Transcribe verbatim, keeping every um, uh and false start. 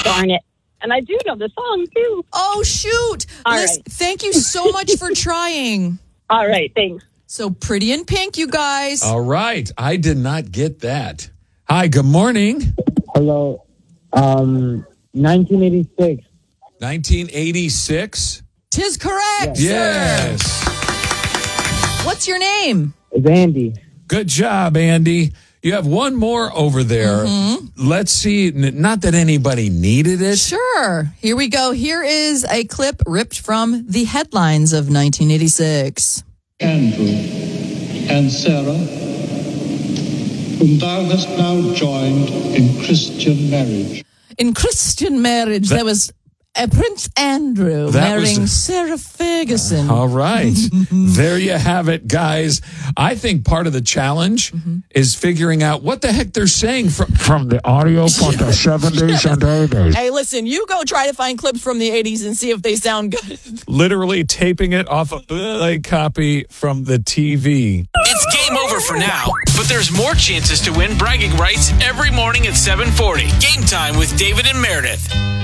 Darn it. And I do know the song, too. Oh, shoot. All Liz, right. Thank you so much for trying. All right, thanks. So Pretty in Pink, you guys. All right. I did not get that. Hi, good morning. Hello. Um, nineteen eighty-six. nineteen eighty-six? Tis correct, Yes. sir. What's your name? It's Andy. Good job, Andy. You have one more over there. Mm-hmm. Let's see. N- Not that anybody needed it. Sure. Here we go. Here is a clip ripped from the headlines of nineteen eighty-six. Andrew and Sarah, whom thou hast now joined in Christian marriage. In Christian marriage, there was uh, Prince Andrew That marrying was- Sarah Ferguson. All right. There you have it, guys. I think part of the challenge Mm-hmm. is figuring out what the heck they're saying from, from the audio from the seventies and eighties. Hey, listen, you go try to find clips from the eighties and see if they sound good. Literally taping it off a bootleg copy from the T V. It's game over for now, but there's more chances to win bragging rights every morning at seven forty. Game time with David and Meredith.